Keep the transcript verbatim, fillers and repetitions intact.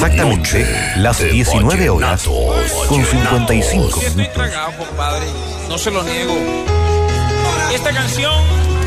exactamente las diecinueve horas con cincuenta y cinco Estoy minutos. tragado, compadre. No se lo niego. Esta canción